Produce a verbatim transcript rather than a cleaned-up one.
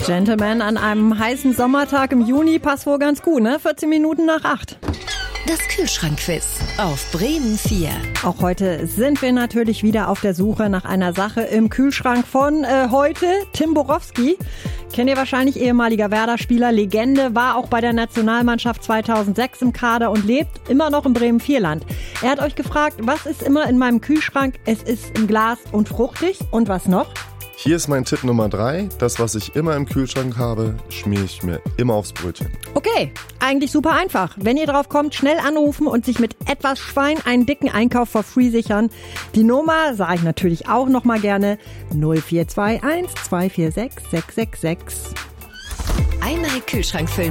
Gentleman, an einem heißen Sommertag im Juni passt wohl ganz gut, ne? vierzehn Minuten nach acht. Das Kühlschrankquiz auf Bremen vier. Auch heute sind wir natürlich wieder auf der Suche nach einer Sache im Kühlschrank von äh, heute. Tim Borowski, kennt ihr wahrscheinlich, ehemaliger Werder-Spieler, Legende, war auch bei der Nationalmannschaft zweitausendsechs im Kader und lebt immer noch im Bremen vier Land. Er hat euch gefragt, was ist immer in meinem Kühlschrank? Es ist im Glas und fruchtig. Und was noch? Hier ist mein Tipp Nummer drei. Das, was ich immer im Kühlschrank habe, schmiere ich mir immer aufs Brötchen. Okay, eigentlich super einfach. Wenn ihr drauf kommt, schnell anrufen und sich mit etwas Schwein einen dicken Einkauf for free sichern. Die Nummer sage ich natürlich auch noch mal gerne. null vier zwei eins zwei vier sechs sechs sechs sechs. Einmal Kühlschrank füllen